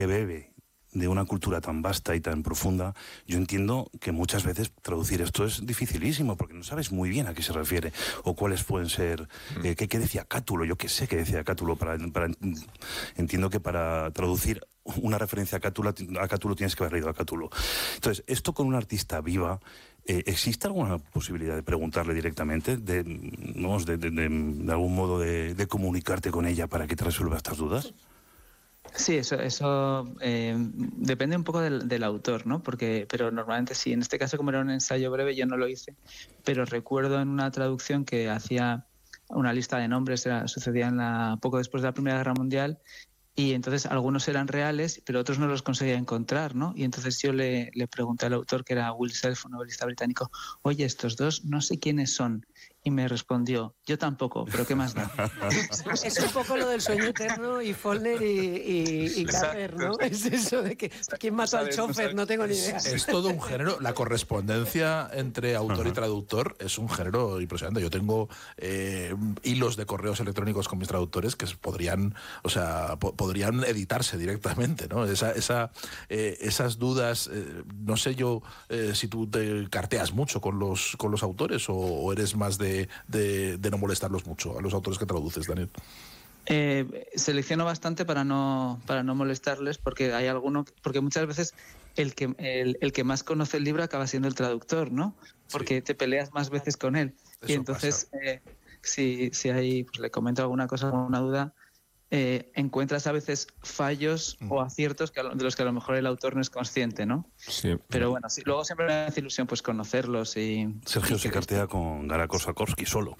que bebe de una cultura tan vasta y tan profunda, yo entiendo que muchas veces traducir esto es dificilísimo, porque no sabes muy bien a qué se refiere, o cuáles pueden ser, qué decía Cátulo, yo qué sé qué decía Cátulo, entiendo que para traducir una referencia a Cátulo tienes que haber leído a Cátulo. Entonces, esto con una artista viva, ¿existe alguna posibilidad de preguntarle directamente, de algún modo de comunicarte con ella para que te resuelva estas dudas? Sí, eso depende un poco del autor, ¿no? Pero normalmente sí. En este caso, como era un ensayo breve, yo no lo hice, pero recuerdo en una traducción que hacía una lista de nombres, sucedía poco después de la Primera Guerra Mundial, y entonces algunos eran reales, pero otros no los conseguía encontrar, ¿no? Y entonces yo le pregunté al autor, que era Will Self, un novelista británico, oye, estos dos no sé quiénes son. Y me respondió, yo tampoco, pero ¿qué más da? Es un poco lo del sueño eterno y Faulkner y Carver, ¿no? Es eso de que quién mató al chofer, no tengo ni idea. Es todo un género. La correspondencia entre autor y traductor es un género impresionante. Yo tengo hilos de correos electrónicos con mis traductores que podrían editarse directamente, ¿no? Esas dudas, no sé yo si tú te carteas mucho con los autores o eres más de no molestarlos mucho a los autores que traduces, Daniel. Selecciono bastante para no molestarles, porque hay porque muchas veces el que más conoce el libro acaba siendo el traductor, ¿no? Porque sí, te peleas más veces con él. Eso y entonces si hay, pues le comento alguna cosa, alguna duda, encuentras a veces fallos o aciertos de los que a lo mejor el autor no es consciente, ¿no? Sí. Pero bueno, sí, luego siempre me hace ilusión pues conocerlos y... Sergio se cartea con Garakos Sakorsky solo.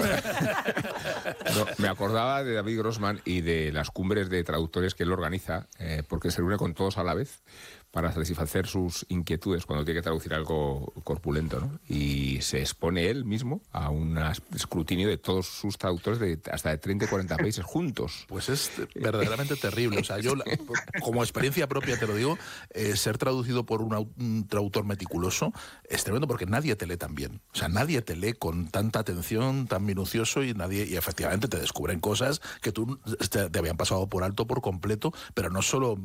No, me acordaba de David Grossman y de las cumbres de traductores que él organiza, porque se reúne con todos a la vez para satisfacer sus inquietudes cuando tiene que traducir algo corpulento, ¿no? Y se expone él mismo a un escrutinio de todos sus traductores de hasta de 30 y 40 países juntos. Pues es verdaderamente terrible. O sea, yo como experiencia propia te lo digo, ser traducido por un traductor meticuloso es tremendo, porque nadie te lee tan bien. O sea, nadie te lee con tanta atención, tan minucioso, y efectivamente te descubren cosas que tú te habían pasado por alto por completo, pero no solo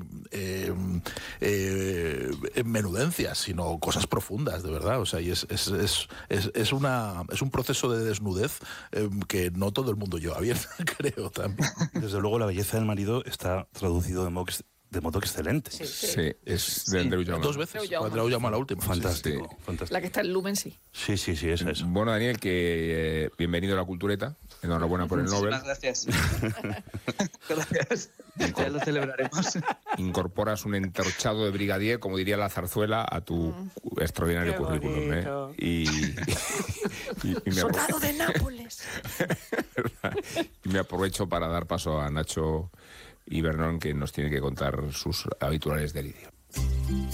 menudencias, sino cosas profundas, de verdad. O sea, y es un proceso de desnudez que no todo el mundo lleva bien, creo también. Desde luego, La belleza del marido está traducido de modo excelente. Sí, es de Andreu Jaume. 2 veces. Andreu Jaume la última. Fantástico, sí. Fantástico. La que está en Lumen, sí. Sí, esa es. Bueno, Daniel, que bienvenido a La Cultureta. Enhorabuena por el Nobel. Muchas gracias. Gracias. Ya lo celebraremos. Incorporas un entorchado de brigadier, como diría la zarzuela, a tu extraordinario currículum. Y Soldado de Nápoles. Y me aprovecho para dar paso a Nacho y Bernón, que nos tiene que contar sus habituales delirios.